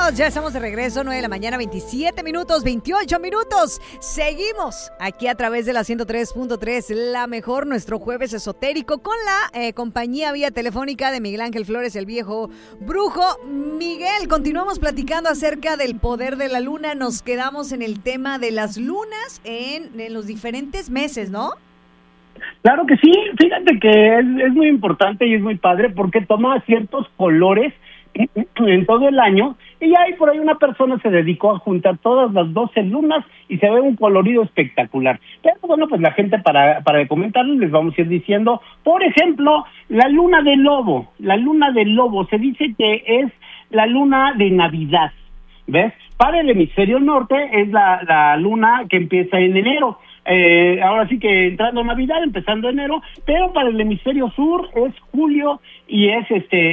Amigos, ya estamos de regreso, 9 de la mañana, 27 minutos, 28 minutos. Seguimos aquí a través de la 103.3, la mejor, nuestro jueves esotérico, con la compañía vía telefónica de Miguel Ángel Flores, el viejo brujo. Miguel, continuamos platicando acerca del poder de la luna. Nos quedamos en el tema de las lunas en los diferentes meses, ¿no? Claro que sí, fíjate que es muy importante y es muy padre porque toma ciertos colores en todo el año, y ahí por ahí una persona se dedicó a juntar todas las 12 lunas y se ve un colorido espectacular. Pero bueno, pues la gente para comentarles les vamos a ir diciendo, por ejemplo, la luna del lobo se dice que es la luna de Navidad, ¿ves? Para el hemisferio norte es la luna que empieza en enero. Ahora sí que entrando Navidad, empezando enero, pero para el hemisferio sur es julio y es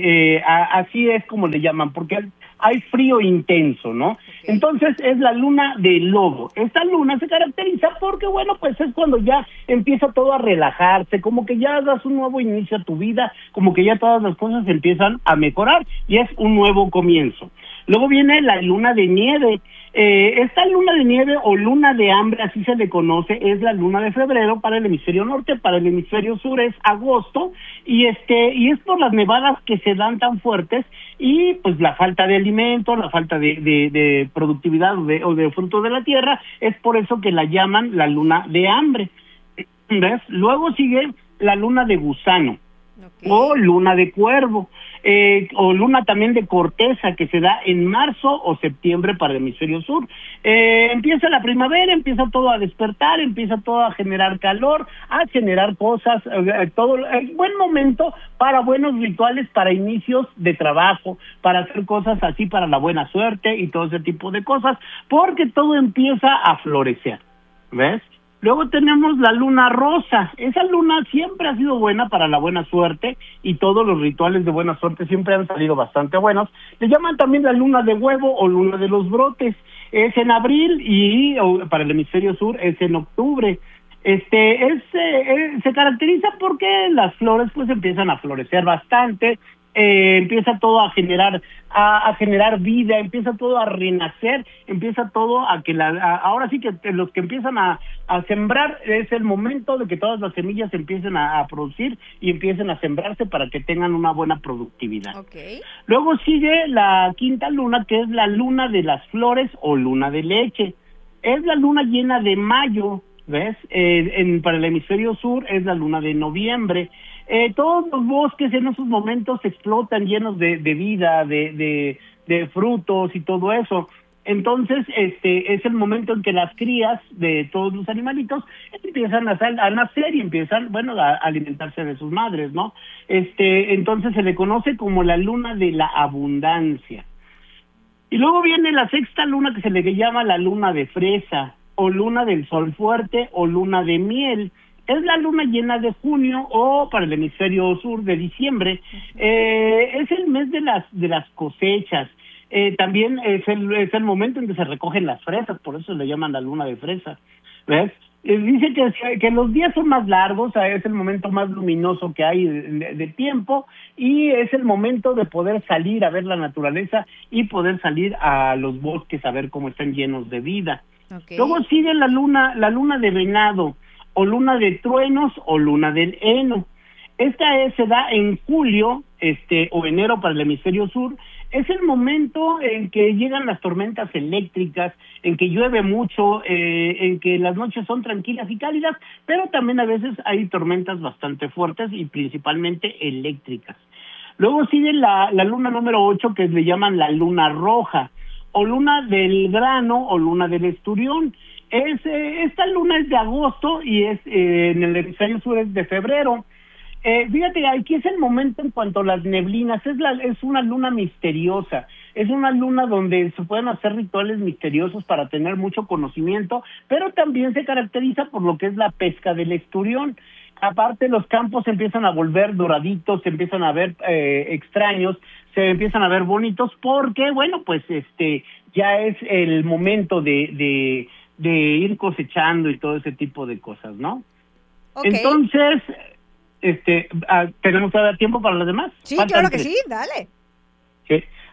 así es como le llaman, porque hay frío intenso, ¿no? Okay. Entonces es la luna del lobo. Esta luna se caracteriza porque, bueno, pues es cuando ya empieza todo a relajarse, como que ya das un nuevo inicio a tu vida, como que ya todas las cosas empiezan a mejorar y es un nuevo comienzo. Luego viene la luna de nieve. Esta luna de nieve o luna de hambre, así se le conoce, es la luna de febrero para el hemisferio norte. Para el hemisferio sur es agosto, y es por las nevadas que se dan tan fuertes y pues la falta de alimento, la falta de productividad o de frutos de la tierra, es por eso que la llaman la luna de hambre. ¿Ves? Luego sigue la luna de gusano. Okay. O luna de cuervo, o luna también de corteza, que se da en marzo o septiembre para el hemisferio sur. Empieza la primavera, empieza todo a despertar, empieza todo a generar calor, a generar cosas, todo es buen momento para buenos rituales, para inicios de trabajo, para hacer cosas así, para la buena suerte y todo ese tipo de cosas, porque todo empieza a florecer, ¿ves? Luego tenemos la luna rosa. Esa luna siempre ha sido buena para la buena suerte y todos los rituales de buena suerte siempre han salido bastante buenos. Le llaman también la luna de huevo o luna de los brotes. Es en abril y para el hemisferio sur es en octubre. Se caracteriza porque las flores pues empiezan a florecer bastante. Empieza todo a generar vida, empieza todo a renacer, empieza todo a que ahora sí que los que empiezan a sembrar, es el momento de que todas las semillas empiecen a producir y empiecen a sembrarse para que tengan una buena productividad. Okay. Luego sigue la quinta luna, que es la luna de las flores o luna de leche. Es la luna llena de mayo, ¿ves? Para el hemisferio sur es la luna de noviembre. Todos los bosques en esos momentos explotan llenos de vida, de frutos y todo eso. Entonces, es el momento en que las crías de todos los animalitos empiezan a nacer y empiezan, bueno, a alimentarse de sus madres, ¿no? Entonces se le conoce como la luna de la abundancia. Y luego viene la sexta luna, que se le llama la luna de fresa, o luna del sol fuerte, o luna de miel. Es la luna llena de junio o para el hemisferio sur de diciembre. Es el mes de las cosechas. También es el momento en que se recogen las fresas, por eso le llaman la luna de fresa. ¿Ves? Dice que los días son más largos, es el momento más luminoso que hay de tiempo y es el momento de poder salir a ver la naturaleza y poder salir a los bosques a ver cómo están llenos de vida. Okay. Luego sigue la luna de venado, o luna de truenos o luna del heno. Esta se da en julio o enero para el hemisferio sur. Es el momento en que llegan las tormentas eléctricas, en que llueve mucho, en que las noches son tranquilas y cálidas, pero también a veces hay tormentas bastante fuertes y principalmente eléctricas. Luego sigue la luna número 8, que le llaman la luna roja, o luna del grano o luna del esturión. Esta luna es de agosto y en el hemisferio sur es de febrero. Fíjate, aquí es el momento en cuanto a las neblinas, es una luna misteriosa, es una luna donde se pueden hacer rituales misteriosos para tener mucho conocimiento, pero también se caracteriza por lo que es la pesca del esturión. Aparte, los campos se empiezan a volver doraditos, se empiezan a ver extraños, se empiezan a ver bonitos, porque, bueno, pues ya es el momento de ir cosechando y todo ese tipo de cosas, ¿no? Okay. Entonces, ¿tenemos que dar tiempo para los demás? Sí, claro que sí, dale. Sí.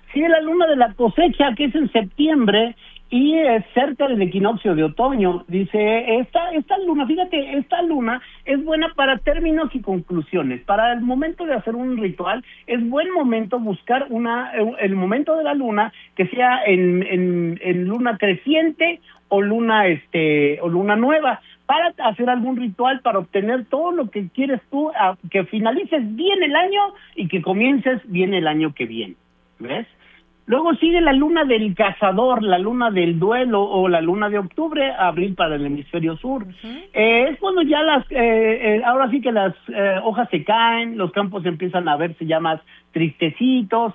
Sigue la luna de la cosecha, que es en septiembre, y es cerca del equinoccio de otoño. Dice, esta luna, fíjate, esta luna es buena para términos y conclusiones. Para el momento de hacer un ritual, es buen momento buscar el momento de la luna que sea en luna creciente o luna nueva, para hacer algún ritual, para obtener todo lo que quieres tú, que finalices bien el año y que comiences bien el año que viene. ¿Ves? Luego sigue la luna del cazador, la luna del duelo o la luna de octubre, abril para el hemisferio sur. Es cuando ya ahora sí que las hojas se caen, los campos empiezan a verse ya más tristecitos.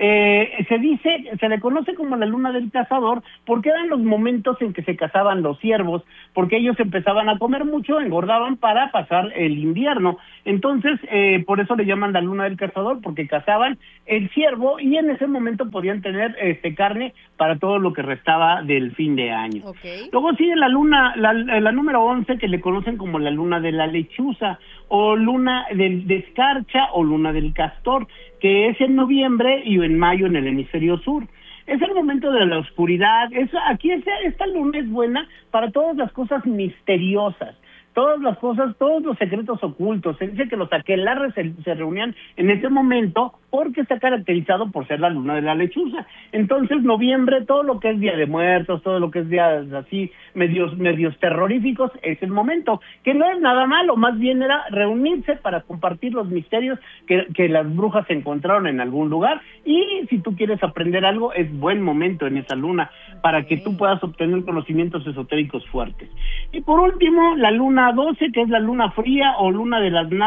Se le conoce como la luna del cazador porque eran los momentos en que se cazaban los ciervos, porque ellos empezaban a comer mucho, engordaban para pasar el invierno. Entonces, por eso le llaman la luna del cazador, porque cazaban el ciervo y en ese momento podían tener carne para todo lo que restaba del fin de año. Okay. Luego sigue la luna, la número 11, que le conocen como la luna de la lechuza, o luna del escarcha, o luna del castor, que es en noviembre y en mayo en el hemisferio sur. Es el momento de la oscuridad. Esta luna es buena para todas las cosas misteriosas, todas las cosas, todos los secretos ocultos. Se dice que los aquelarres se reunían en ese momento porque está caracterizado por ser la luna de la lechuza. Entonces, noviembre, todo lo que es Día de Muertos, todo lo que es días así, medios terroríficos, es el momento, que no es nada malo, más bien era reunirse para compartir los misterios que las brujas encontraron en algún lugar, y si tú quieres aprender algo, es buen momento en esa luna, para que tú puedas obtener conocimientos esotéricos fuertes. Y por último, la luna 12, que es la luna fría, o luna de las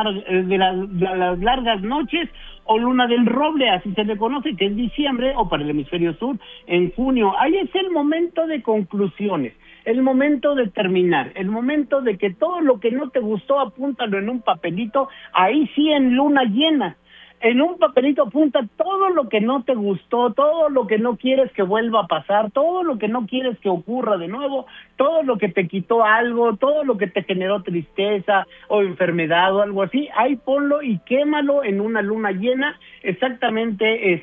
largas noches, o luna del roble, así se le conoce, que es diciembre, o para el hemisferio sur, en junio. Ahí es el momento de conclusiones, el momento de terminar, el momento de que todo lo que no te gustó, apúntalo en un papelito, ahí sí en luna llena. En un papelito apunta todo lo que no te gustó, todo lo que no quieres que vuelva a pasar, todo lo que no quieres que ocurra de nuevo, todo lo que te quitó algo, todo lo que te generó tristeza o enfermedad o algo así, ahí ponlo y quémalo en una luna llena, exactamente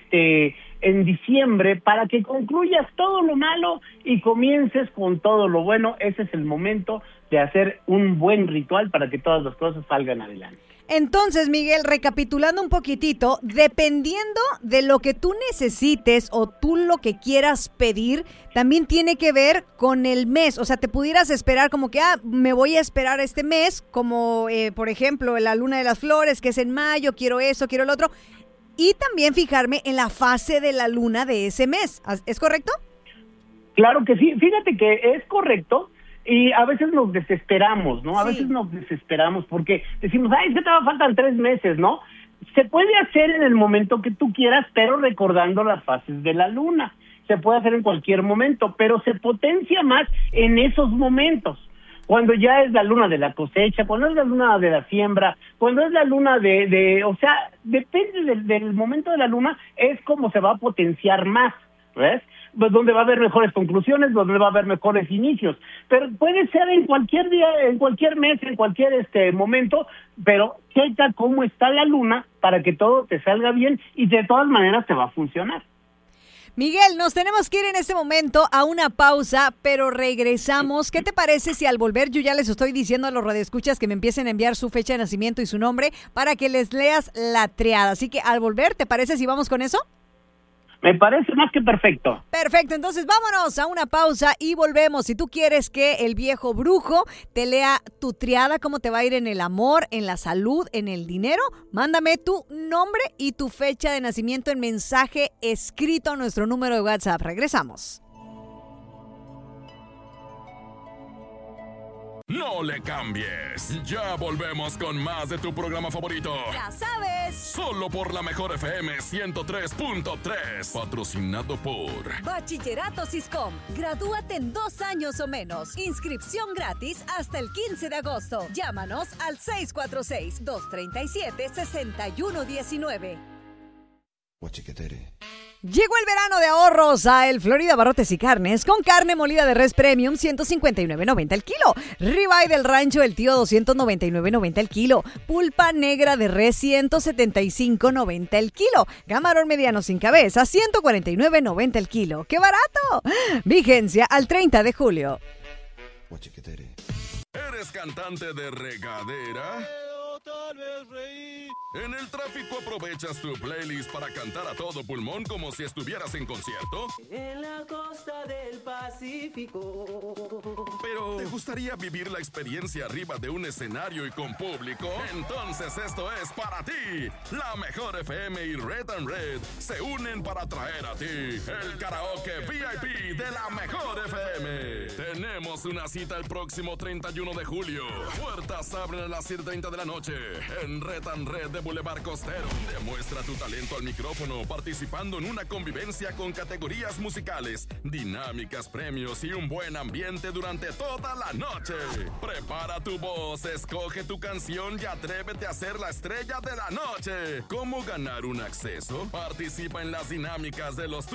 en diciembre, para que concluyas todo lo malo y comiences con todo lo bueno. Ese es el momento de hacer un buen ritual para que todas las cosas salgan adelante. Entonces, Miguel, recapitulando un poquitito, dependiendo de lo que tú necesites o tú lo que quieras pedir, también tiene que ver con el mes. O sea, te pudieras esperar como que, me voy a esperar este mes, como por ejemplo la luna de las flores, que es en mayo, quiero eso, quiero el otro. Y también fijarme en la fase de la luna de ese mes. ¿Es correcto? Claro que sí. Fíjate que es correcto. Y a veces nos desesperamos, ¿no? A Sí. veces nos desesperamos porque decimos, es que te faltan 3 meses, ¿no? Se puede hacer en el momento que tú quieras, pero recordando las fases de la luna. Se puede hacer en cualquier momento, pero se potencia más en esos momentos. Cuando ya es la luna de la cosecha, cuando es la luna de la siembra, cuando es la luna o sea, depende del momento de la luna, es como se va a potenciar más, ¿ves? Pues donde va a haber mejores conclusiones, donde va a haber mejores inicios. Pero puede ser en cualquier día, en cualquier mes, en cualquier momento, pero checa cómo está la luna para que todo te salga bien y de todas maneras te va a funcionar. Miguel, nos tenemos que ir en este momento a una pausa, pero regresamos. ¿Qué te parece si al volver yo ya les estoy diciendo a los radioescuchas que me empiecen a enviar su fecha de nacimiento y su nombre para que les leas la triada? Así que al volver, ¿te parece si vamos con eso? Me parece más que perfecto. Perfecto, entonces vámonos a una pausa y volvemos. Si tú quieres que el viejo brujo te lea tu triada, cómo te va a ir en el amor, en la salud, en el dinero, mándame tu nombre y tu fecha de nacimiento en mensaje escrito a nuestro número de WhatsApp. Regresamos. No le cambies. Ya volvemos con más de tu programa favorito. Ya sabes. Solo por la Mejor FM 103.3. Patrocinado por Bachillerato Siscom. Gradúate en 2 años o menos. Inscripción gratis hasta el 15 de agosto. Llámanos al 646-237-6119. Guachiquetere. Llegó el verano de ahorros a El Florida Barrotes y Carnes con carne molida de res premium 159.90 el kilo. Ribeye del Rancho El Tío 299.90 el kilo. Pulpa negra de res 175.90 el kilo. Camarón mediano sin cabeza 149.90 el kilo. ¡Qué barato! Vigencia al 30 de julio. ¿Eres cantante de regadera? Tal vez reír. ¿En el tráfico aprovechas tu playlist para cantar a todo pulmón como si estuvieras en concierto? En la costa del Pacífico. Pero ¿te gustaría vivir la experiencia arriba de un escenario y con público? Entonces esto es para ti. La Mejor FM y Red and Red se unen para traer a ti el karaoke VIP de La Mejor FM. Tenemos una cita el próximo 31 de julio. Puertas abren a las 7:30 de la noche en Red and Red de Boulevard Costero. Demuestra tu talento al micrófono participando en una convivencia con categorías musicales, dinámicas, premios y un buen ambiente durante toda la noche. Prepara tu voz, escoge tu canción y atrévete a ser la estrella de la noche. ¿Cómo ganar un acceso? Participa en las dinámicas de los